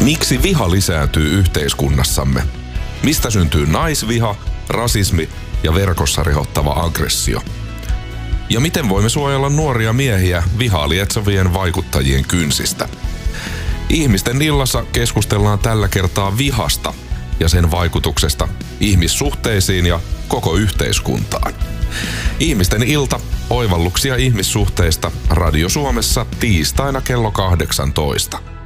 Miksi viha lisääntyy yhteiskunnassamme? Mistä syntyy naisviha, rasismi ja verkossa rehottava aggressio? Ja miten voimme suojella nuoria miehiä vihaa lietsovien vaikuttajien kynsistä? Ihmisten illassa keskustellaan tällä kertaa vihasta ja sen vaikutuksesta ihmissuhteisiin ja koko yhteiskuntaan. Ihmisten ilta, oivalluksia ihmissuhteista Radio Suomessa tiistaina kello 18.